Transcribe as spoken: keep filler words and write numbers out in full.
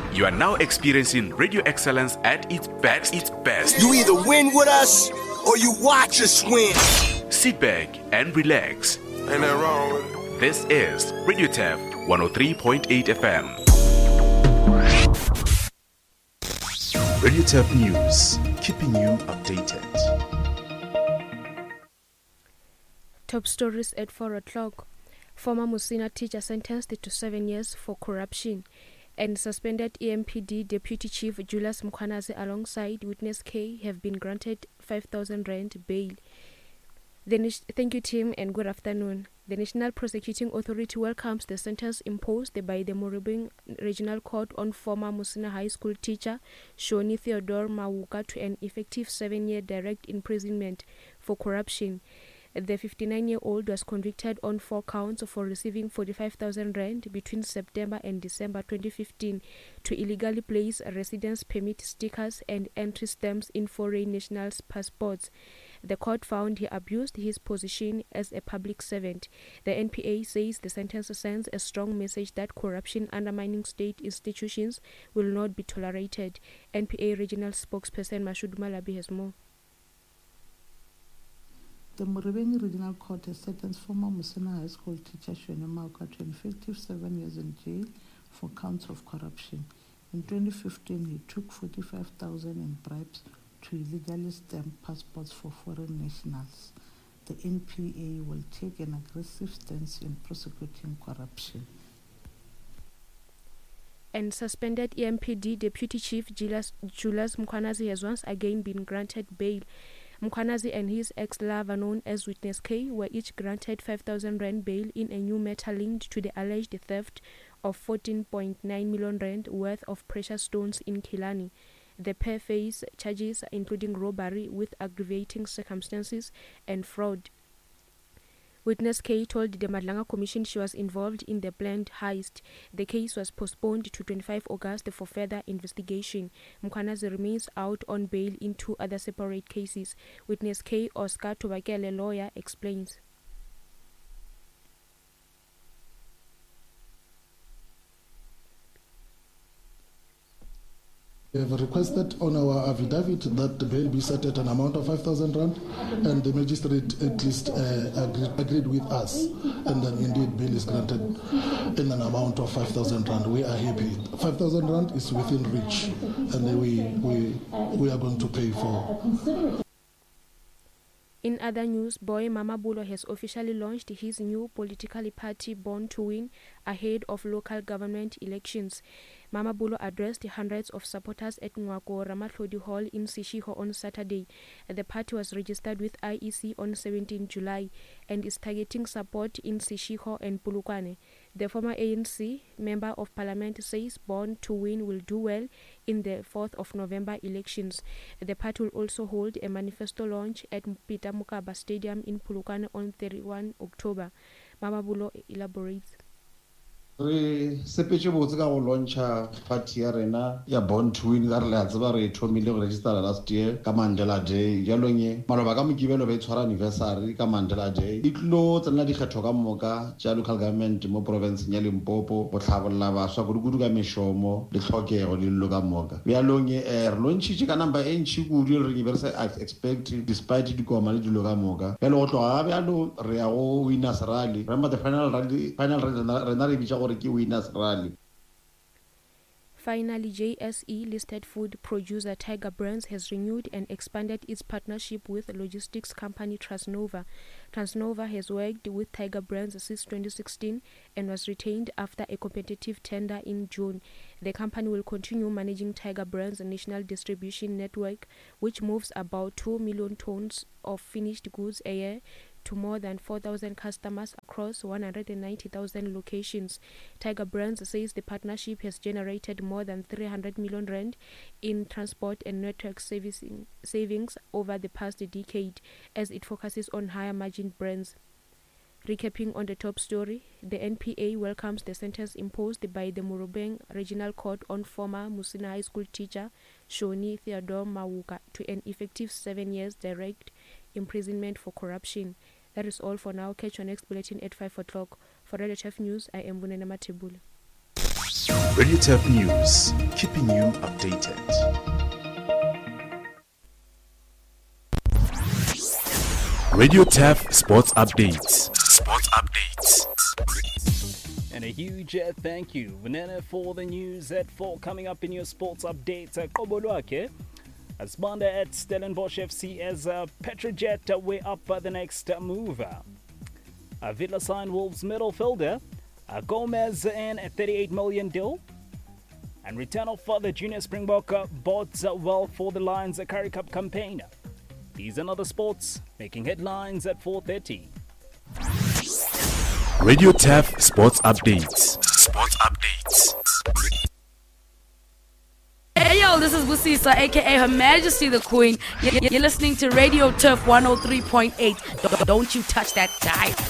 You are now experiencing radio excellence at its best. Its best. You either win with us or you watch us win. Sit back and relax. Ain't that wrong with it? This is Radio T A F one oh three point eight F M. Radio T A F News, keeping you updated. Top stories at four o'clock. Former Musina teacher sentenced to seven years for corruption. And suspended E M P D Deputy Chief Julius Mkhwanazi alongside Witness K have been granted five thousand rand bail. The, thank you, team, and good afternoon. The National Prosecuting Authority welcomes the sentence imposed by the Morubeng Regional Court on former Musina High School teacher Shoni Theodore Mawuka to an effective seven-year direct imprisonment for corruption. The fifty-nine-year-old was convicted on four counts for receiving forty-five thousand rand between September and December twenty fifteen to illegally place residence permit stickers and entry stamps in foreign nationals' passports. The court found he abused his position as a public servant. The N P A says the sentence sends a strong message that corruption undermining state institutions will not be tolerated. N P A regional spokesperson Mashudu Malabi has more. The Morubeng Regional Court has sentenced former Musina High School teacher Shoni Mawuka to an effective seven years in jail for counts of corruption. In twenty fifteen, he took forty-five thousand in bribes to illegally stamp passports for foreign nationals. The N P A will take an aggressive stance in prosecuting corruption. And suspended E M P D Deputy Chief Julius, Julius Mkhwanazi has once again been granted bail. Mkhwanazi and his ex-lover, known as Witness K, were each granted five thousand rand bail in a new matter linked to the alleged theft of fourteen point nine million rand worth of precious stones in Kilani. The pair face charges including robbery with aggravating circumstances and fraud. Witness K told the Madlanga Commission she was involved in the planned heist. The case was postponed to twenty-fifth of August for further investigation. Mkhwanazi remains out on bail in two other separate cases. Witness K, Oscar Tobakele, lawyer, explains. We have requested on our affidavit that the bail be set at an amount of five thousand rand, and the magistrate at least uh, agreed, agreed with us, and then indeed bail is granted in an amount of five thousand rand. We are happy. five thousand rand is within reach, and we, we, we are going to pay for. In other news, Boy Mamabulo has officially launched his new political party Born to Win ahead of local government elections. Mamabulo addressed hundreds of supporters at Nwako Ramatlhodi Hall in Sishiho on Saturday. The party was registered with I E C on seventeenth of July and is targeting support in Sishiho and Pulukwane. The former A N C member of parliament says Born to Win will do well in the fourth of November elections. The party will also hold a manifesto launch at Peter Mokaba Stadium in Pulukwane on thirty-first of October. Mamabulo elaborates. Re sepetse botse ka go launcha party ya rena ya Born to Win ka re le a tseba re thomile go register last year ka Mandela Day jalong maloba ka mokibelo ba itshwara anniversary ka Mandela Day di tlo tsena di kgetho ka moka tša local government mo province ya Limpopo go tlhabolla baswa go dudu ka meshomo le tlhokego le lo ka moka jalong eh re launchitše ka number e ntši kudu re ke se expect despite di koma le dilo ka moka ya lo go tloga bjalo re ya go winners rally remember the final rally final rally rena re bitša gore Winners Rally. Finally, J S E listed food producer Tiger Brands has renewed and expanded its partnership with logistics company Transnova. Transnova has worked with Tiger Brands since twenty sixteen and was retained after a competitive tender in June. The company will continue managing Tiger Brands' national distribution network, which moves about two million tons of finished goods a year to more than four thousand customers across one hundred ninety thousand locations. Tiger Brands says the partnership has generated more than three hundred million rand in transport and network servicing, savings over the past decade as it focuses on higher margin brands. Recapping on the top story, the N P A welcomes the sentence imposed by the Morubeng Regional Court on former Musina High School teacher Shoni Theodore Mawuka to an effective seven years direct imprisonment for corruption. That is all for now. Catch your next bulletin at five o'clock. For Radio T A F News, I am Bunena Matebule. Radio Turf News, keeping you updated. Radio Turf Sports Updates. Sports Updates. And a huge uh, thank you, Vanessa, for the news at four coming up in your sports updates. Uh, Kobolwake, as Banda at Stellenbosch F C as uh, Petrojet uh, way up uh, the next uh, move. Uh, Villa signed Wolves midfielder uh, Gomez in a thirty-eight million deal. And return of uh, the junior Springbok uh, bodes uh, well for the Lions uh, Currie Cup campaign. These and other sports making headlines at four thirty. Radio Turf Sports Updates. Sports Updates. Hey yo, this is Busisa, aka Her Majesty the Queen. You're listening to Radio Turf one oh three point eight. Don't you touch that dial.